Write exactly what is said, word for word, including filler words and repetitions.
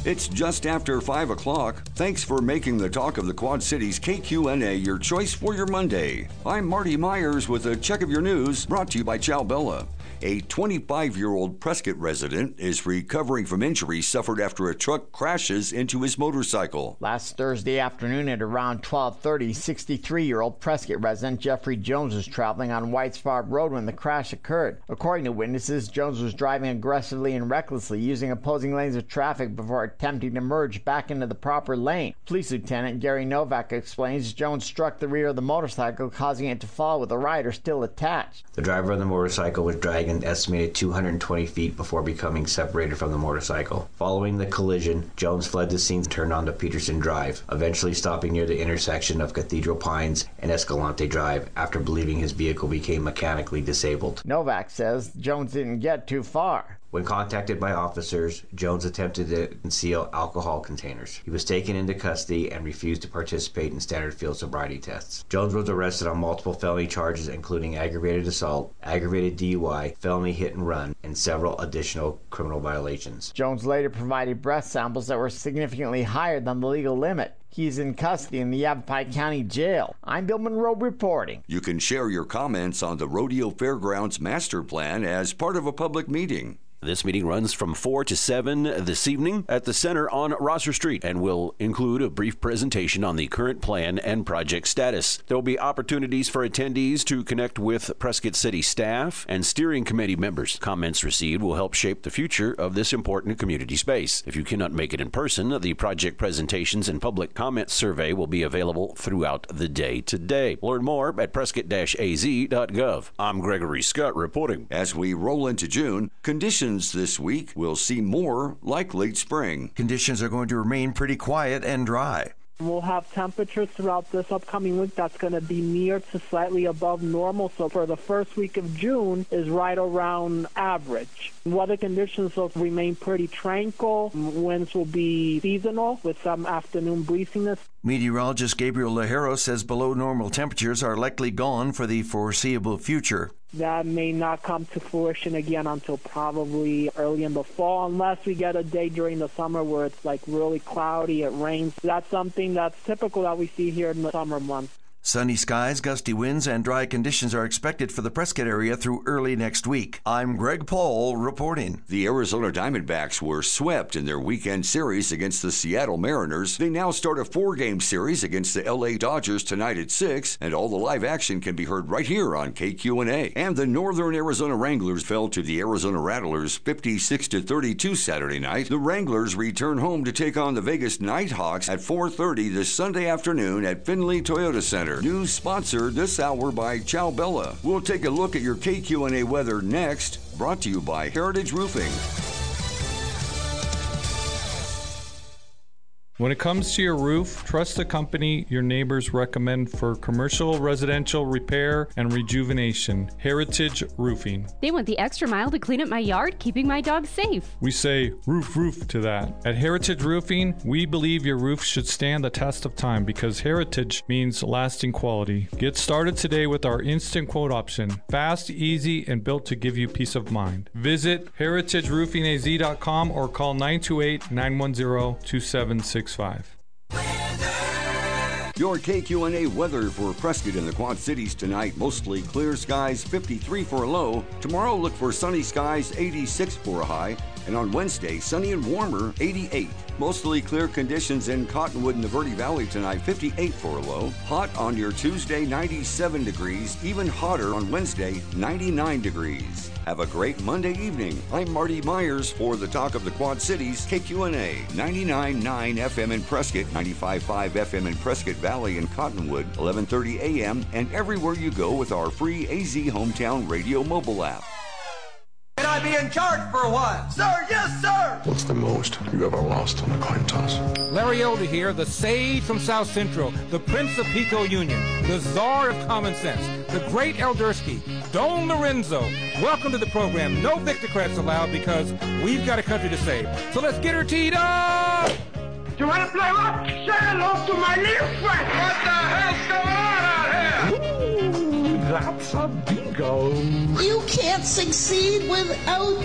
It's just after five o'clock. Thanks for making the Talk of the Quad Cities K Q N A your choice for your Monday. I'm Marty Myers with a check of your news brought to you by Chow Bella. A twenty-five-year-old Prescott resident is recovering from injuries suffered after a truck crashes into his motorcycle. Last Thursday afternoon at around twelve thirty, sixty-three-year-old Prescott resident Jeffrey Jones was traveling on Whites Farm Road when the crash occurred. According to witnesses, Jones was driving aggressively and recklessly, using opposing lanes of traffic before attempting to merge back into the proper lane. Police Lieutenant Gary Novak explains Jones struck the rear of the motorcycle, causing it to fall with the rider still attached. The driver of the motorcycle was dragging an estimated two hundred twenty feet before becoming separated from the motorcycle. Following the collision, Jones fled the scene and turned onto Peterson Drive, eventually stopping near the intersection of Cathedral Pines and Escalante Drive after believing his vehicle became mechanically disabled. Novak says Jones didn't get too far. When contacted by officers, Jones attempted to conceal alcohol containers. He was taken into custody and refused to participate in standard field sobriety tests. Jones was arrested on multiple felony charges, including aggravated assault, aggravated D U I, felony hit and run, and several additional criminal violations. Jones later provided breath samples that were significantly higher than the legal limit. He's in custody in the Yavapai County Jail. I'm Bill Monroe reporting. You can share your comments on the Rodeo Fairgrounds Master Plan as part of a public meeting. This meeting runs from four to seven this evening at the Center on Rosser Street and will include a brief presentation on the current plan and project status. There will be opportunities for attendees to connect with Prescott City staff and steering committee members. Comments received will help shape the future of this important community space. If you cannot make it in person, the project presentations and public comment survey will be available throughout the day today. Learn more at prescott dash a z dot gov. I'm Gregory Scott reporting. As we roll into June, conditions this week will see more like late spring. Conditions are going to remain pretty quiet and dry. We'll have temperatures throughout this upcoming week that's going to be near to slightly above normal. So for the first week of June is right around average. Weather conditions will remain pretty tranquil. Winds will be seasonal with some afternoon breeziness. Meteorologist Gabriel Lajero says below normal temperatures are likely gone for the foreseeable future. That may not come to fruition again until probably early in the fall, unless we get a day during the summer where it's like really cloudy, it rains. That's something that's typical that we see here in the summer months. Sunny skies, gusty winds, and dry conditions are expected for the Prescott area through early next week. I'm Greg Paul reporting. The Arizona Diamondbacks were swept in their weekend series against the Seattle Mariners. They now start a four-game series against the L A Dodgers tonight at six, and all the live action can be heard right here on K Q N A. And the Northern Arizona Wranglers fell to the Arizona Rattlers fifty-six to thirty-two Saturday night. The Wranglers return home to take on the Vegas Nighthawks at four thirty this Sunday afternoon at Findlay Toyota Center. News sponsored this hour by Chow Bella. We'll take a look at your K Q N A weather next, brought to you by Heritage Roofing. When it comes to your roof, trust the company your neighbors recommend for commercial, residential repair and rejuvenation. Heritage Roofing. They went the extra mile to clean up my yard, keeping my dog safe. We say roof, roof to that. At Heritage Roofing, we believe your roof should stand the test of time because heritage means lasting quality. Get started today with our instant quote option. Fast, easy, and built to give you peace of mind. Visit heritage roofing a z dot com or call nine two eight, nine one zero, two seven six five. Your K Q N A weather for Prescott and the Quad Cities tonight. Mostly clear skies, fifty-three for a low. Tomorrow, look for sunny skies, eighty-six for a high. And on Wednesday, sunny and warmer, eighty-eight. Mostly clear conditions in Cottonwood and the Verde Valley tonight, fifty-eight for a low. Hot on your Tuesday, ninety-seven degrees. Even hotter on Wednesday, ninety-nine degrees. Have a great Monday evening. I'm Marty Myers for the Talk of the Quad Cities, K Q N A, ninety-nine point nine F M in Prescott, ninety-five point five F M in Prescott Valley and Cottonwood, eleven thirty A M, and everywhere you go with our free A Z Hometown Radio mobile app. Can I be in charge for a while? Sir, yes, sir! What's the most you ever lost on a coin toss? Larry Elder here, the sage from South Central, the Prince of Pico Union, the czar of common sense, the great Eldersky, Don Lorenzo. Welcome to the program. No Victocrats allowed because we've got a country to save. So let's get her teed up! You want to play what? Say hello to my little friend! What the hell's going on out here? Ooh, that's a bingo. You can't succeed without